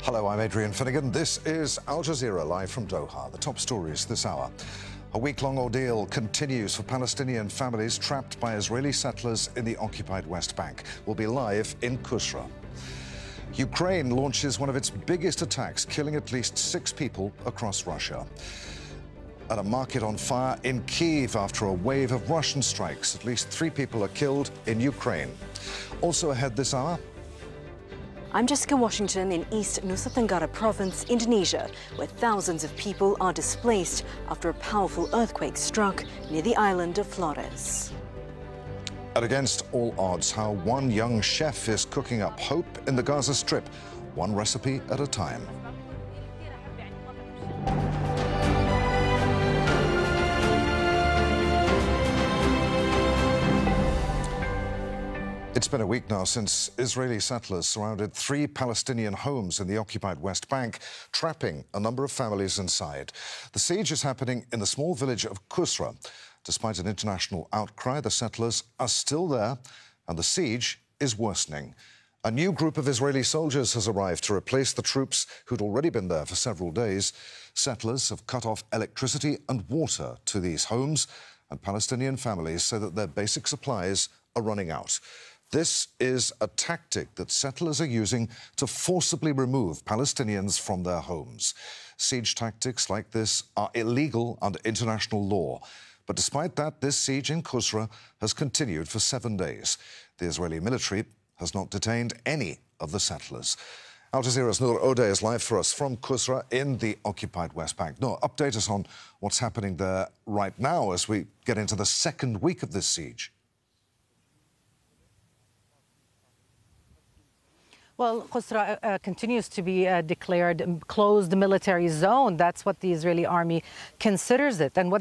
Hello, I'm Adrian Finnegan. This is Al Jazeera live from Doha. The top stories this hour. A week-long ordeal continues for Palestinian families trapped by Israeli settlers in the occupied West Bank. We'll be live in Kusra. Ukraine launches one of its biggest attacks, killing at least 6 people across Russia. And a market on fire in Kyiv after a wave of Russian strikes. At least 3 people are killed in Ukraine. Also ahead this hour. I'm Jessica Washington in East Nusa Tenggara Province, Indonesia, where thousands of people are displaced after a powerful earthquake struck near the island of Flores. And against all odds, how one young chef is cooking up hope in the Gaza Strip, one recipe at a time. It's been a week now since Israeli settlers surrounded 3 Palestinian homes in the occupied West Bank, trapping a number of families inside. The siege is happening in the small village of Kusra. Despite an international outcry, the settlers are still there, and the siege is worsening. A new group of Israeli soldiers has arrived to replace the troops who'd already been there for several days. Settlers have cut off electricity and water to these homes, and Palestinian families say that their basic supplies are running out. This is a tactic that settlers are using to forcibly remove Palestinians from their homes. Siege tactics like this are illegal under international law. But despite that, this siege in Kusra has continued for 7 days. The Israeli military has not detained any of the settlers. Al Jazeera's Noor Odeh is live for us from Kusra in the occupied West Bank. Noor, update us on what's happening there right now as we get into the second week of this siege. Well, Kusra continues to be declared closed military zone. That's what the Israeli army considers it. And what